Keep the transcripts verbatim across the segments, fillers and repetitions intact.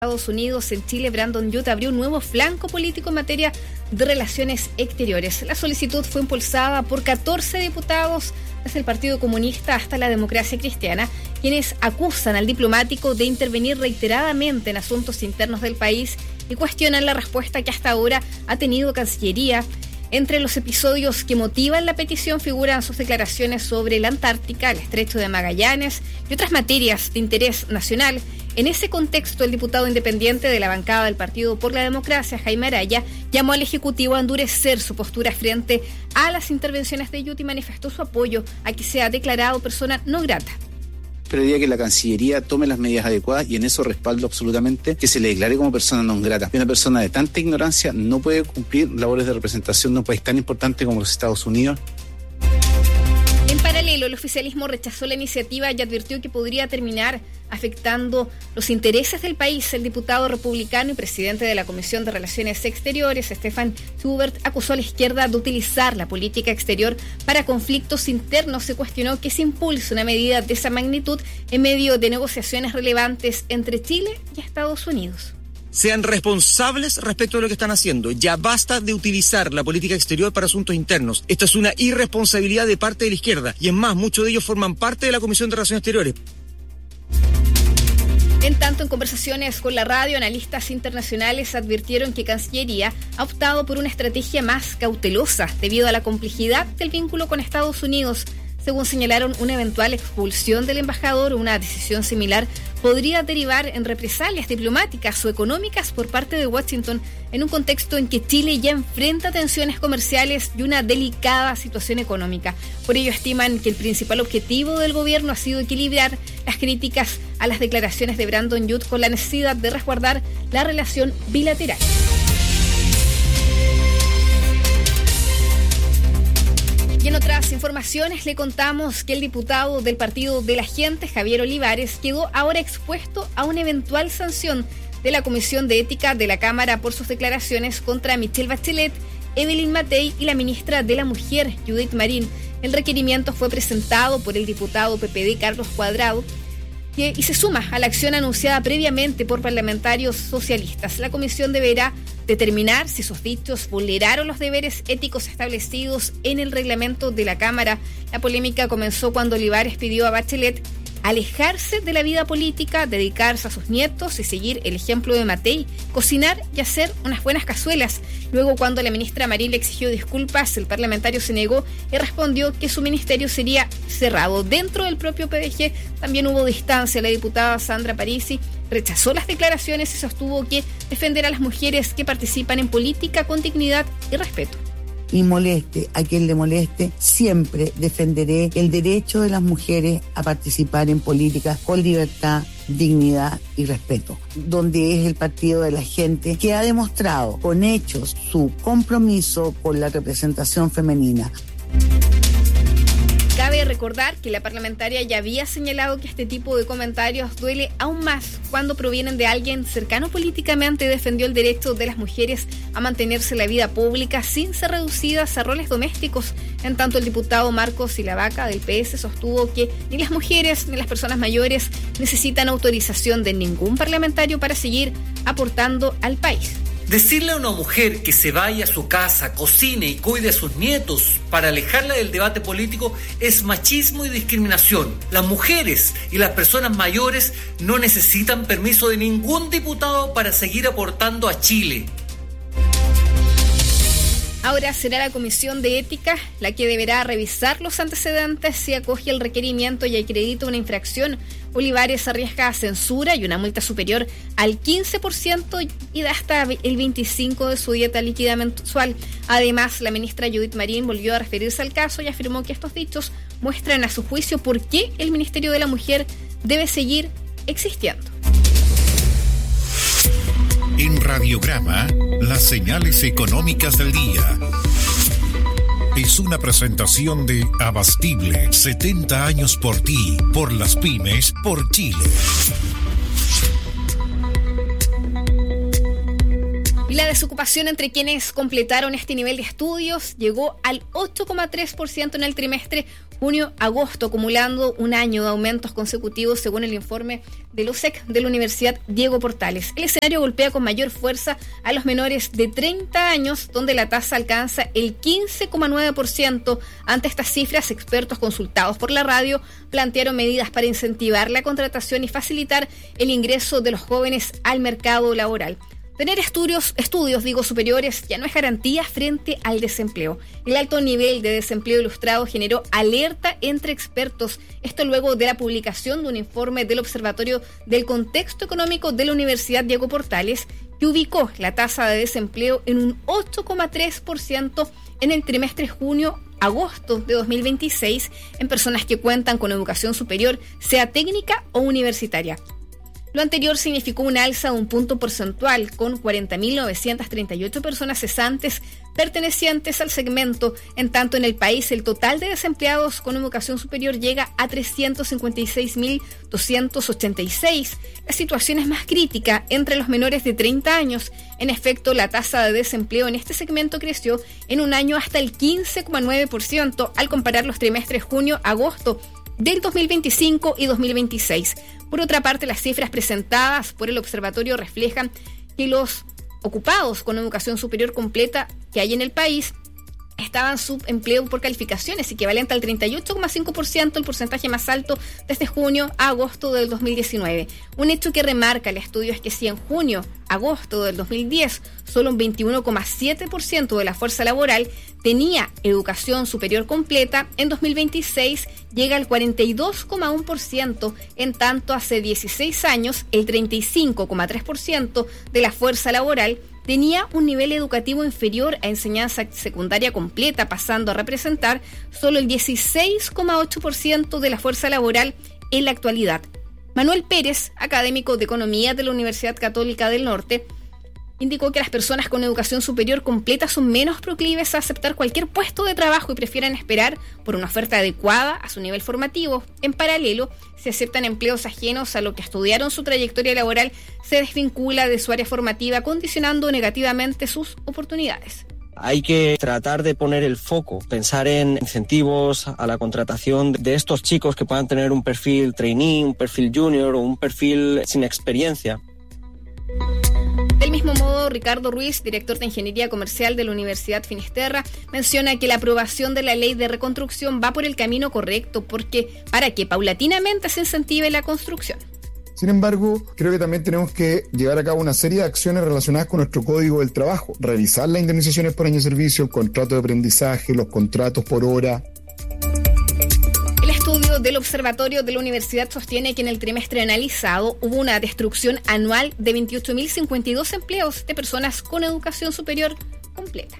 Estados Unidos en Chile, Brandon Youth abrió un nuevo flanco político en materia de relaciones exteriores. La solicitud fue impulsada por catorce diputados desde el Partido Comunista hasta la Democracia Cristiana, quienes acusan al diplomático de intervenir reiteradamente en asuntos internos del país y cuestionan la respuesta que hasta ahora ha tenido Cancillería. Entre los episodios que motivan la petición figuran sus declaraciones sobre la Antártica, el Estrecho de Magallanes y otras materias de interés nacional. En ese contexto, el diputado independiente de la bancada del Partido por la Democracia, Jaime Araya, llamó al Ejecutivo a endurecer su postura frente a las intervenciones de Youth y manifestó su apoyo a que sea declarado persona no grata. Esperaría que la Cancillería tome las medidas adecuadas y en eso respaldo absolutamente que se le declare como persona non grata. Una persona de tanta ignorancia no puede cumplir labores de representación de un país tan importante como los Estados Unidos. En paralelo, el oficialismo rechazó la iniciativa y advirtió que podría terminar afectando los intereses del país. El diputado republicano y presidente de la Comisión de Relaciones Exteriores, Stefan Schubert, acusó a la izquierda de utilizar la política exterior para conflictos internos. Se cuestionó que se impulse una medida de esa magnitud en medio de negociaciones relevantes entre Chile y Estados Unidos. Sean responsables respecto de lo que están haciendo. Ya basta de utilizar la política exterior para asuntos internos. Esta es una irresponsabilidad de parte de la izquierda. Y es más, muchos de ellos forman parte de la Comisión de Relaciones Exteriores. En tanto, en conversaciones con la radio, analistas internacionales advirtieron que Cancillería ha optado por una estrategia más cautelosa debido a la complejidad del vínculo con Estados Unidos. Según señalaron, una eventual expulsión del embajador o una decisión similar podría derivar en represalias diplomáticas o económicas por parte de Washington en un contexto en que Chile ya enfrenta tensiones comerciales y una delicada situación económica. Por ello estiman que el principal objetivo del gobierno ha sido equilibrar las críticas a las declaraciones de Brandon Youth con la necesidad de resguardar la relación bilateral. Y en otras informaciones le contamos que el diputado del Partido de la Gente, Javier Olivares, quedó ahora expuesto a una eventual sanción de la Comisión de Ética de la Cámara por sus declaraciones contra Michelle Bachelet, Evelyn Matei y la ministra de la Mujer, Judith Marín. El requerimiento fue presentado por el diputado P P D Carlos Cuadrado y se suma a la acción anunciada previamente por parlamentarios socialistas. La comisión deberá determinar si sus dichos vulneraron los deberes éticos establecidos en el reglamento de la Cámara. La polémica comenzó cuando Olivares pidió a Bachelet alejarse de la vida política, dedicarse a sus nietos y seguir el ejemplo de Matei, cocinar y hacer unas buenas cazuelas. Luego, cuando la ministra Marín le exigió disculpas, el parlamentario se negó y respondió que su ministerio sería cerrado. Dentro del propio P D G también hubo distancia. La diputada Sandra Parisi rechazó las declaraciones y sostuvo que defender a las mujeres que participan en política con dignidad y respeto. Y moleste a quien le moleste, siempre defenderé el derecho de las mujeres a participar en políticas con libertad, dignidad y respeto, donde es el Partido de la Gente que ha demostrado con hechos su compromiso con la representación femenina. Cabe recordar que la parlamentaria ya había señalado que este tipo de comentarios duele aún más cuando provienen de alguien cercano políticamente y defendió el derecho de las mujeres a mantenerse en la vida pública sin ser reducidas a roles domésticos. En tanto, el diputado Marcos Silavaca del P S sostuvo que ni las mujeres ni las personas mayores necesitan autorización de ningún parlamentario para seguir aportando al país. Decirle a una mujer que se vaya a su casa, cocine y cuide a sus nietos para alejarla del debate político es machismo y discriminación. Las mujeres y las personas mayores no necesitan permiso de ningún diputado para seguir aportando a Chile. Ahora será la Comisión de Ética la que deberá revisar los antecedentes si acoge el requerimiento y acredita una infracción. Olivares arriesga a censura y una multa superior al quince por ciento y de hasta el veinticinco por ciento de su dieta líquida mensual. Además, la ministra Judith Marín volvió a referirse al caso y afirmó que estos dichos muestran a su juicio por qué el Ministerio de la Mujer debe seguir existiendo. En Radiograma, las señales económicas del día. Es una presentación de Abastible, setenta años por ti, por las pymes, por Chile. Y la desocupación entre quienes completaron este nivel de estudios llegó al ocho coma tres por ciento en el trimestre, junio-agosto, acumulando un año de aumentos consecutivos según el informe del U S E C de la Universidad Diego Portales. El escenario golpea con mayor fuerza a los menores de treinta años, donde la tasa alcanza el quince coma nueve por ciento. Ante estas cifras, expertos consultados por la radio plantearon medidas para incentivar la contratación y facilitar el ingreso de los jóvenes al mercado laboral. Tener estudios, estudios, digo, superiores ya no es garantía frente al desempleo. El alto nivel de desempleo ilustrado generó alerta entre expertos. Esto luego de la publicación de un informe del Observatorio del Contexto Económico de la Universidad Diego Portales, que ubicó la tasa de desempleo en un ocho coma tres por ciento en el trimestre junio-agosto de dos mil veintiséis en personas que cuentan con educación superior, sea técnica o universitaria. Lo anterior significó un alza de un punto porcentual, con cuarenta mil novecientas treinta y ocho personas cesantes pertenecientes al segmento. En tanto, en el país, el total de desempleados con educación superior llega a trescientos cincuenta y seis mil doscientos ochenta y seis. La situación es más crítica entre los menores de treinta años. En efecto, la tasa de desempleo en este segmento creció en un año hasta el quince coma nueve por ciento al comparar los trimestres junio-agosto del dos mil veinticinco y dos mil veintiséis. Por otra parte, las cifras presentadas por el observatorio reflejan que los ocupados con educación superior completa que hay en el país estaban subempleo por calificaciones, equivalente al treinta y ocho coma cinco por ciento, el porcentaje más alto desde junio a agosto del dos mil diecinueve. Un hecho que remarca el estudio es que si en junio, agosto del dos mil diez, solo un veintiuno coma siete por ciento de la fuerza laboral tenía educación superior completa, en dos mil veintiséis llega al cuarenta y dos coma uno por ciento, en tanto hace dieciséis años el treinta y cinco coma tres por ciento de la fuerza laboral tenía un nivel educativo inferior a enseñanza secundaria completa, pasando a representar solo el dieciséis coma ocho por ciento de la fuerza laboral en la actualidad. Manuel Pérez, académico de Economía de la Universidad Católica del Norte, indicó que las personas con educación superior completa son menos proclives a aceptar cualquier puesto de trabajo y prefieren esperar por una oferta adecuada a su nivel formativo. En paralelo, si aceptan empleos ajenos a lo que estudiaron, su trayectoria laboral se desvincula de su área formativa, condicionando negativamente sus oportunidades. Hay que tratar de poner el foco, pensar en incentivos a la contratación de estos chicos que puedan tener un perfil trainee, un perfil junior o un perfil sin experiencia. Del mismo modo, Ricardo Ruiz, director de Ingeniería Comercial de la Universidad Finisterra, menciona que la aprobación de la ley de reconstrucción va por el camino correcto porque para que paulatinamente se incentive la construcción. Sin embargo, creo que también tenemos que llevar a cabo una serie de acciones relacionadas con nuestro Código del Trabajo, revisar las indemnizaciones por año de servicio, el contrato de aprendizaje, los contratos por hora. El estudio del Observatorio de la Universidad sostiene que en el trimestre analizado hubo una destrucción anual de veintiocho mil cincuenta y dos empleos de personas con educación superior completa.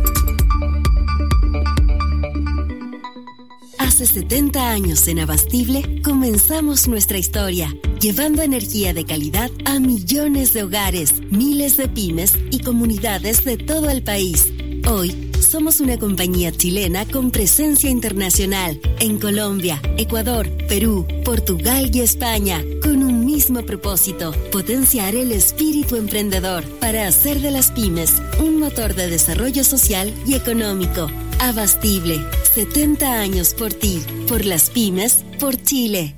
Hace setenta años en Abastible comenzamos nuestra historia, llevando energía de calidad a millones de hogares, miles de pymes y comunidades de todo el país. Hoy somos una compañía chilena con presencia internacional en Colombia, Ecuador, Perú, Portugal y España, con un mismo propósito: potenciar el espíritu emprendedor para hacer de las pymes un motor de desarrollo social y económico. Abastible, setenta años por ti, por las pymes, por Chile.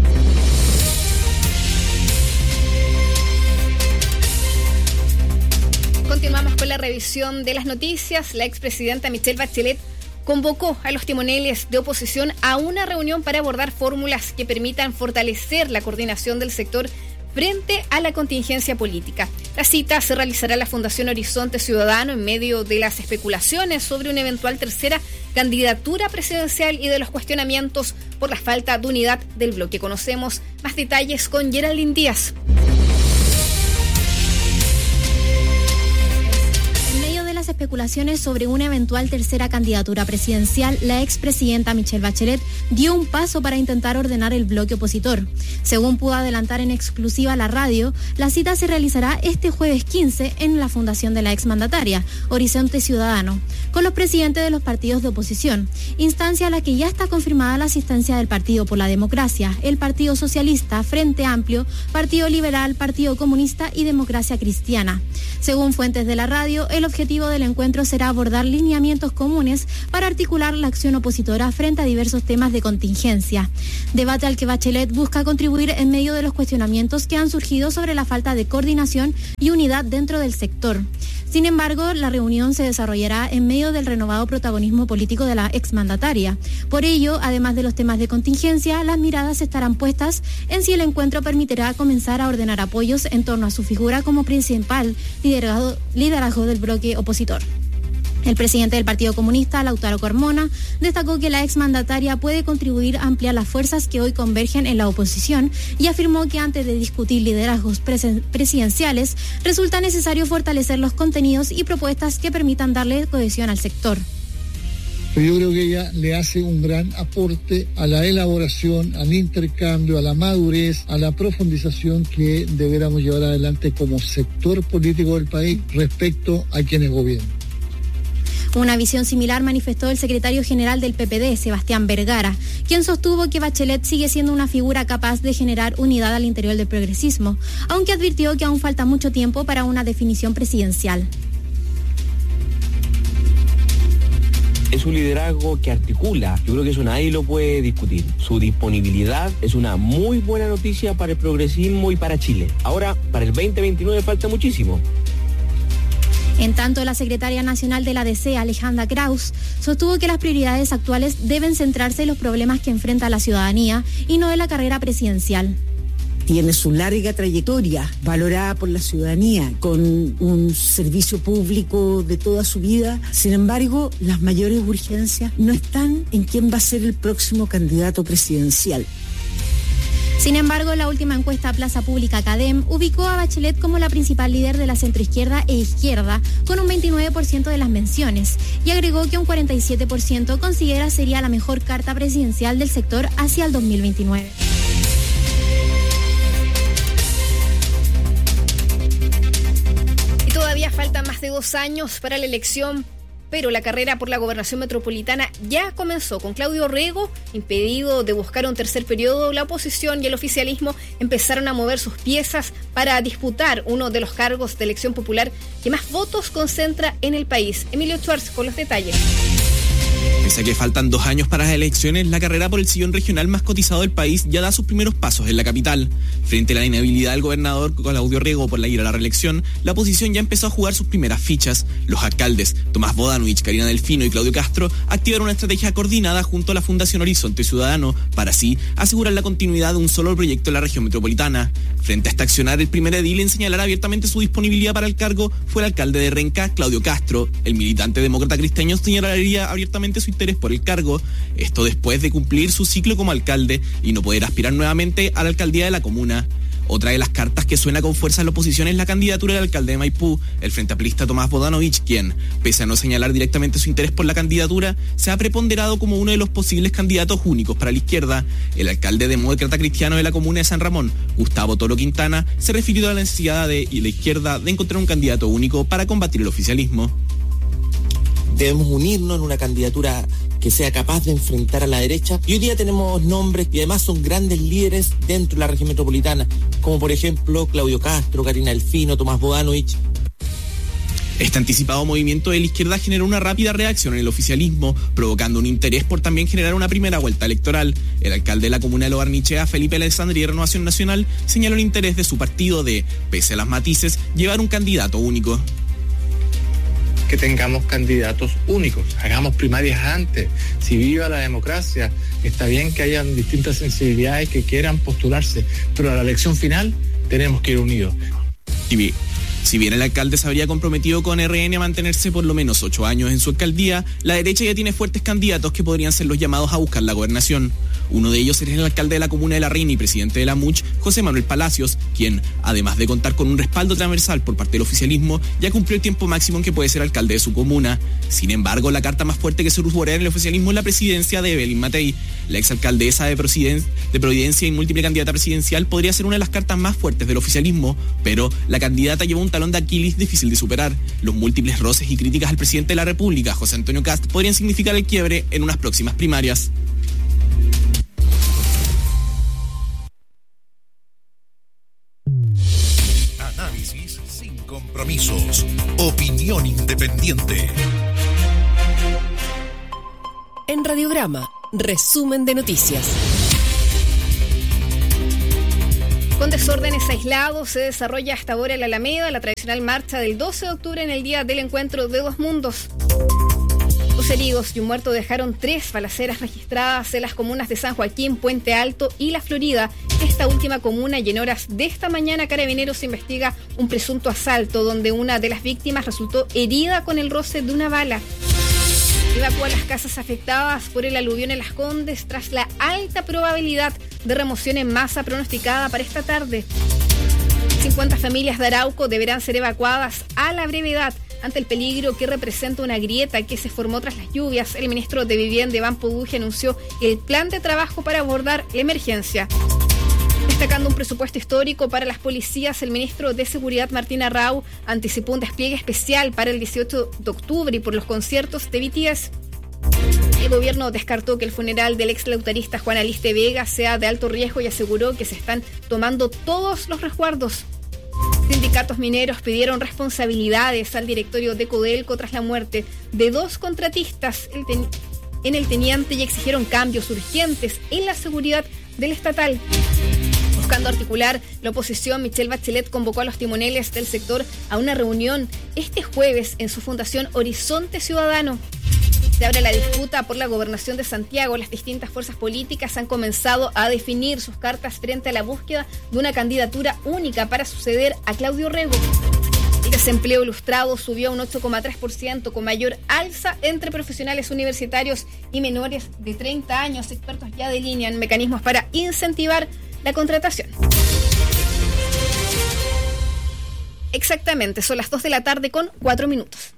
Continuamos con la revisión de las noticias. La expresidenta Michelle Bachelet convocó a los timoneles de oposición a una reunión para abordar fórmulas que permitan fortalecer la coordinación del sector frente a la contingencia política. La cita se realizará en la Fundación Horizonte Ciudadano en medio de las especulaciones sobre una eventual tercera candidatura presidencial y de los cuestionamientos por la falta de unidad del bloque. Conocemos más detalles con Geraldine Díaz. Especulaciones sobre una eventual tercera candidatura presidencial, la expresidenta Michelle Bachelet dio un paso para intentar ordenar el bloque opositor. Según pudo adelantar en exclusiva la radio, la cita se realizará este jueves quince en la fundación de la exmandataria, Horizonte Ciudadano, con los presidentes de los partidos de oposición, instancia a la que ya está confirmada la asistencia del Partido por la Democracia, el Partido Socialista, Frente Amplio, Partido Liberal, Partido Comunista y Democracia Cristiana. Según fuentes de la radio, el objetivo del encuentro será abordar lineamientos comunes para articular la acción opositora frente a diversos temas de contingencia. Debate al que Bachelet busca contribuir en medio de los cuestionamientos que han surgido sobre la falta de coordinación y unidad dentro del sector. Sin embargo, la reunión se desarrollará en medio del renovado protagonismo político de la exmandataria. Por ello, además de los temas de contingencia, las miradas estarán puestas en si el encuentro permitirá comenzar a ordenar apoyos en torno a su figura como principal liderazgo, liderazgo del bloque opositor. El presidente del Partido Comunista, Lautaro Carmona, destacó que la exmandataria puede contribuir a ampliar las fuerzas que hoy convergen en la oposición y afirmó que antes de discutir liderazgos presidenciales, resulta necesario fortalecer los contenidos y propuestas que permitan darle cohesión al sector. Yo creo que ella le hace un gran aporte a la elaboración, al intercambio, a la madurez, a la profundización que deberíamos llevar adelante como sector político del país respecto a quienes gobiernan. Una visión similar manifestó el secretario general del P P D, Sebastián Vergara, quien sostuvo que Bachelet sigue siendo una figura capaz de generar unidad al interior del progresismo, aunque advirtió que aún falta mucho tiempo para una definición presidencial. Es un liderazgo que articula, yo creo que eso nadie lo puede discutir. Su disponibilidad es una muy buena noticia para el progresismo y para Chile. Ahora, para el veinte veintinueve falta muchísimo. En tanto, la secretaria nacional de la D C, Alejandra Kraus, sostuvo que las prioridades actuales deben centrarse en los problemas que enfrenta la ciudadanía y no en la carrera presidencial. Tiene su larga trayectoria, valorada por la ciudadanía, con un servicio público de toda su vida. Sin embargo, las mayores urgencias no están en quién va a ser el próximo candidato presidencial. Sin embargo, la última encuesta Plaza Pública Cadem ubicó a Bachelet como la principal líder de la centroizquierda e izquierda, con un veintinueve por ciento de las menciones, y agregó que un cuarenta y siete por ciento considera sería la mejor carta presidencial del sector hacia el dos mil veintinueve. Y todavía faltan más de dos años para la elección, pero la carrera por la gobernación metropolitana ya comenzó. Con Claudio Rego impedido de buscar un tercer periodo, la oposición y el oficialismo empezaron a mover sus piezas para disputar uno de los cargos de elección popular que más votos concentra en el país. Emilio Schwartz con los detalles. Pese a que faltan dos años para las elecciones, la carrera por el sillón regional más cotizado del país ya da sus primeros pasos en la capital. Frente a la inhabilidad del gobernador Claudio Rego por la ira a la reelección, la oposición ya empezó a jugar sus primeras fichas. Los alcaldes Tomás Bodanovich, Karina Delfino y Claudio Castro activaron una estrategia coordinada junto a la Fundación Horizonte Ciudadano para así asegurar la continuidad de un solo proyecto en la región metropolitana. Frente a este accionar, el primer edil en señalar abiertamente su disponibilidad para el cargo fue el alcalde de Renca, Claudio Castro. El militante demócrata cristiano señalaría abiertamente su interés por el cargo, esto después de cumplir su ciclo como alcalde y no poder aspirar nuevamente a la alcaldía de la comuna. Otra de las cartas que suena con fuerza en la oposición es la candidatura del alcalde de Maipú, el frente amplista Tomás Bodanovich, quien, pese a no señalar directamente su interés por la candidatura, se ha preponderado como uno de los posibles candidatos únicos para la izquierda. El alcalde demócrata cristiano de la comuna de San Ramón, Gustavo Toro Quintana, se refirió a la necesidad de la izquierda de encontrar un candidato único para combatir el oficialismo. Debemos unirnos en una candidatura que sea capaz de enfrentar a la derecha. Y hoy día tenemos nombres y además son grandes líderes dentro de la región metropolitana, como por ejemplo Claudio Castro, Karina Delfino, Tomás Bodanovich. Este anticipado movimiento de la izquierda generó una rápida reacción en el oficialismo, provocando un interés por también generar una primera vuelta electoral. El alcalde de la comuna de Lo Barnechea, Felipe Alessandri, de Renovación Nacional, señaló el interés de su partido de, pese a las matices, llevar un candidato único. Que tengamos candidatos únicos, hagamos primarias antes, si viva la democracia, está bien que hayan distintas sensibilidades que quieran postularse, pero a la elección final tenemos que ir unidos. Y bien, si bien el alcalde se habría comprometido con R N a mantenerse por lo menos ocho años en su alcaldía, la derecha ya tiene fuertes candidatos que podrían ser los llamados a buscar la gobernación. Uno de ellos es el alcalde de la comuna de La Reina y presidente de la M U C H, José Manuel Palacios, quien, además de contar con un respaldo transversal por parte del oficialismo, ya cumplió el tiempo máximo en que puede ser alcalde de su comuna. Sin embargo, la carta más fuerte que se rumorea en el oficialismo es la presidencia de Evelyn Matei. La exalcaldesa de Providencia y múltiple candidata presidencial podría ser una de las cartas más fuertes del oficialismo, pero la candidata lleva un talón de Aquiles difícil de superar. Los múltiples roces y críticas al presidente de la República, José Antonio Kast, podrían significar el quiebre en unas próximas primarias. Análisis sin Compromisos. Opinión independiente. En Radiograma, resumen de noticias. Con desórdenes aislados se desarrolla hasta ahora en la Alameda la tradicional marcha del doce de octubre en el día del encuentro de dos mundos. Dos heridos y un muerto dejaron tres balaceras registradas en las comunas de San Joaquín, Puente Alto y La Florida. Esta última comuna, y en horas de esta mañana Carabineros investiga un presunto asalto donde una de las víctimas resultó herida con el roce de una bala. Evacúa las casas afectadas por el aluvión en Las Condes tras la alta probabilidad de remoción en masa pronosticada para esta tarde. cincuenta familias de Arauco deberán ser evacuadas a la brevedad ante el peligro que representa una grieta que se formó tras las lluvias. El ministro de Vivienda, Iván Poduje, anunció el plan de trabajo para abordar la emergencia. Destacando un presupuesto histórico para las policías, el ministro de Seguridad, Martín Arrau, anticipó un despliegue especial para el dieciocho de octubre y por los conciertos de B T S. El gobierno descartó que el funeral del ex lautarista Juan Aliste Vega sea de alto riesgo y aseguró que se están tomando todos los resguardos. Sindicatos mineros pidieron responsabilidades al directorio de Codelco tras la muerte de dos contratistas en el teniente y exigieron cambios urgentes en la seguridad del estatal. Buscando articular la oposición, Michelle Bachelet convocó a los timoneles del sector a una reunión este jueves en su fundación Horizonte Ciudadano. Se abre la disputa por la gobernación de Santiago. Las distintas fuerzas políticas han comenzado a definir sus cartas frente a la búsqueda de una candidatura única para suceder a Claudio Rego. El desempleo ilustrado subió a un ocho coma tres por ciento, con mayor alza entre profesionales universitarios y menores de treinta años. Expertos ya delinean mecanismos para incentivar la contratación. Exactamente, son las dos de la tarde con cuatro minutos.